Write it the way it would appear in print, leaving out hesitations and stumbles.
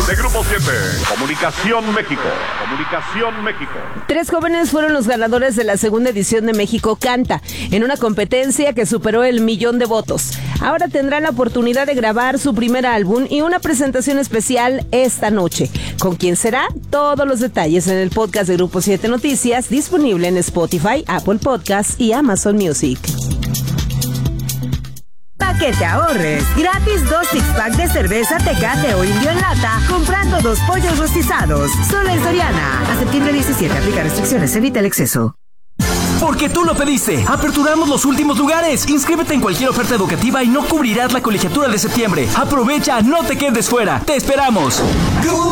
de Grupo 7. Comunicación México. 3 jóvenes fueron los ganadores de la segunda edición de México Canta, en una competencia que superó el 1,000,000 de votos. Ahora tendrán la oportunidad de grabar su primer álbum y una presentación especial esta noche. ¿Con quién será? Todos los detalles en el podcast de Grupo 7 Noticias, disponible en Spotify, Apple Podcasts y Amazon Music. Para que te ahorres, gratis 2 six-pack de cerveza Tecate o Indio en lata, comprando 2 pollos rostizados. Solo en Soriana. A septiembre 17, aplica restricciones, evita el exceso. Porque tú lo pediste. Aperturamos los últimos lugares. Inscríbete en cualquier oferta educativa y no cubrirás la colegiatura de septiembre. Aprovecha, no te quedes fuera. Te esperamos.